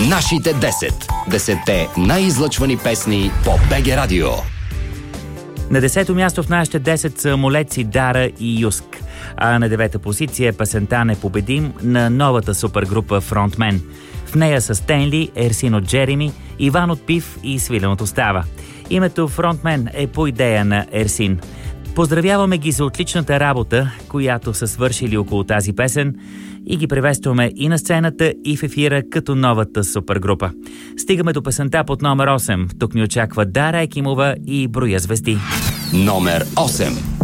Нашите 10. 10-те най-излъчвани песни по БГ Радио. На 10-то място в нашите 10 са Молеци, Дара и Юск. А на 9-та позиция е песента "Непобедим" на новата супергрупа Фронтмен. В нея са Стенли, Ерсин от Джереми, Иван от Пив и Свилен от Остава. Името Фронтмен е по идея на Ерсин. Поздравяваме ги за отличната работа, която са свършили около тази песен, и ги приветстваме и на сцената, и в ефира като новата супергрупа. Стигаме до песента под номер 8. Тук ни очаква Дара Екимова и Броя звезди. Номер 8.